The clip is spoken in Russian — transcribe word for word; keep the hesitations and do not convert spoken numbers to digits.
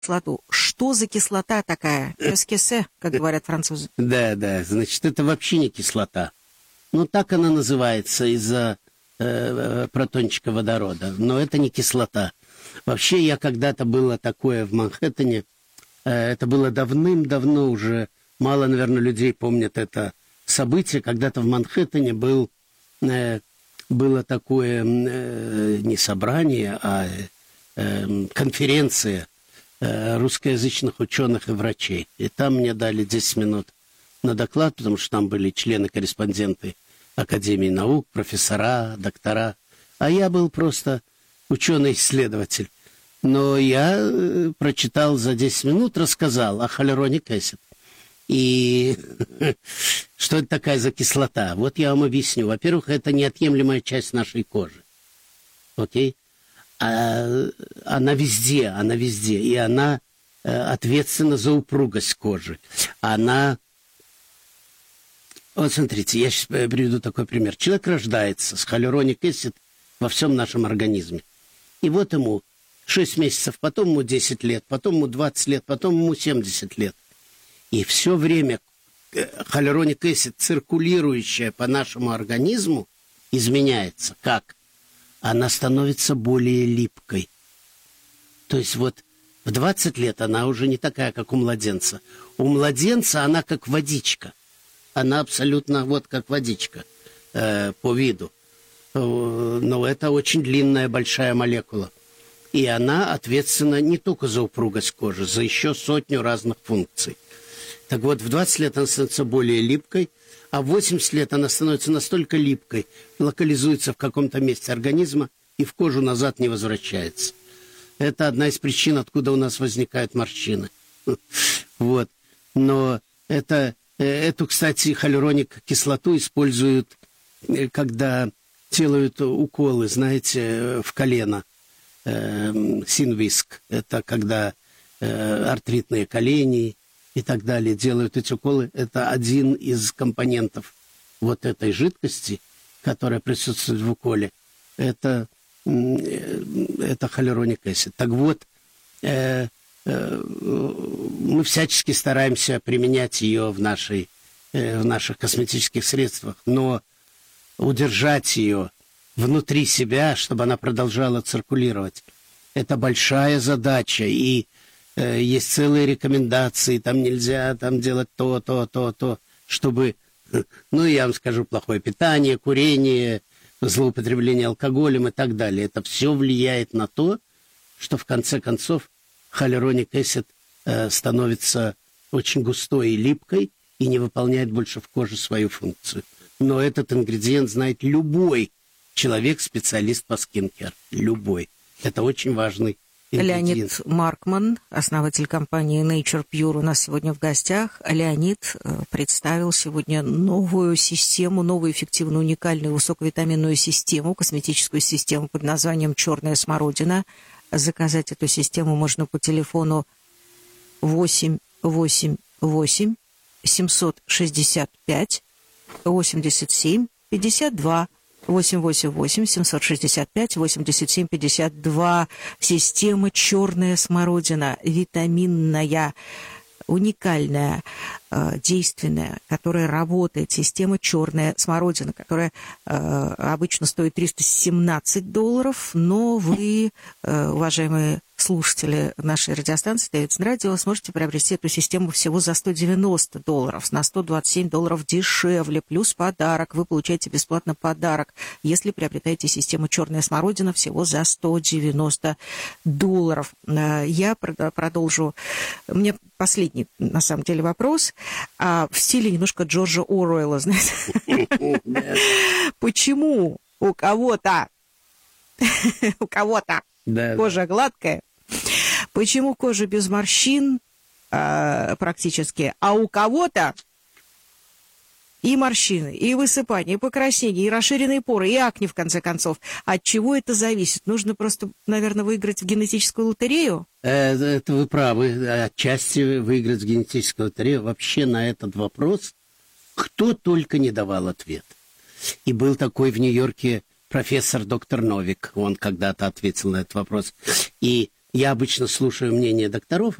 кислоту. Что за кислота такая? Эскесе, как говорят французы. Да, да, значит, это вообще не кислота. Ну, так она называется из-за э, протончика водорода. Но это не кислота. Вообще, я когда-то было такое в Манхэттене. Э, это было давным-давно уже. Мало, наверное, людей помнят это событие. Когда-то в Манхэттене был, э, было такое э, не собрание, а э, конференция русскоязычных ученых и врачей. И там мне дали десять минут на доклад, потому что там были члены-корреспонденты Академии наук, профессора, доктора. А я был просто ученый-исследователь. Но я э, прочитал за десять минут, рассказал о хьялуроник эсид. И что это такая за кислота? Вот я вам объясню. Во-первых, это неотъемлемая часть нашей кожи. Окей? А, она везде, она везде. И она э, ответственна за упругость кожи. Она... Вот смотрите, я сейчас приведу такой пример. Человек рождается с хьялуроник эсид во всем нашем организме. И вот ему шесть месяцев, потом ему десять лет, потом ему двадцать лет, потом ему семьдесят лет. И все время хьялуроник эсид, циркулирующая по нашему организму, изменяется. Как? Она становится более липкой. То есть вот в двадцать лет она уже не такая, как у младенца. У младенца она как водичка. Она абсолютно вот как водичка э, по виду. Но это очень длинная, большая молекула. И она ответственна не только за упругость кожи, за еще сотню разных функций. Так вот, в двадцать лет она становится более липкой, а в восемьдесят лет она становится настолько липкой, локализуется в каком-то месте организма и в кожу назад не возвращается. Это одна из причин, откуда у нас возникают морщины. Вот. Но это, эту, кстати, хьялуроник кислоту используют, когда делают уколы, знаете, в колено. Синвиск. Это когда артритные колени и так далее делают эти уколы. Это один из компонентов вот этой жидкости, которая присутствует в уколе. Это, это хьялуроник эсид. Так вот, э, э, мы всячески стараемся применять ее в, нашей, э, в наших косметических средствах, но удержать ее внутри себя, чтобы она продолжала циркулировать, это большая задача. И э, есть целые рекомендации, там нельзя там делать то, то, то, то, чтобы, ну, я вам скажу, плохое питание, курение, злоупотребление алкоголем и так далее. Это все влияет на то, что в конце концов хьялуроник эсид э, становится очень густой и липкой и не выполняет больше в коже свою функцию. Но этот ингредиент знает любой человек, специалист по скинкер. Любой. Это очень важный ингредиент. Леонид Маркман, основатель компании Nature Pure, у нас сегодня в гостях. Леонид представил сегодня новую систему, новую эффективную, уникальную высоковитаминную систему, косметическую систему под названием «Черная смородина». Заказать эту систему можно по телефону восемь восемь восемь семьсот шестьдесят пять восемьдесят семь пятьдесят два. восемь восемь восемь семьсот шестьдесят пять восемьдесят семь пятьдесят два. Система «Черная смородина», витаминная, уникальная, э, действенная, которая работает. Система «Черная смородина», которая э, обычно стоит триста семнадцать долларов, но вы, э, уважаемые слушатели нашей радиостанции Davidson Radio, сможете приобрести эту систему всего за сто девяносто долларов, на сто двадцать семь долларов дешевле, плюс подарок. Вы получаете бесплатно подарок, если приобретаете систему «Черная смородина» всего за сто девяносто долларов. Я продолжу. У меня последний, на самом деле, вопрос. А в стиле немножко Джорджа Оруэлла, знаете. Почему у кого-то у кого-то кожа гладкая, почему кожа без морщин э, практически, а у кого-то и морщины, и высыпания, и покраснения, и расширенные поры, и акне, в конце концов. От чего это зависит? Нужно просто, наверное, выиграть в генетическую лотерею? Это вы правы. Отчасти выиграть в генетическую лотерею. Вообще на этот вопрос кто только не давал ответ. И был такой в Нью-Йорке профессор доктор Новик. Он когда-то ответил на этот вопрос. И Я обычно слушаю мнение докторов,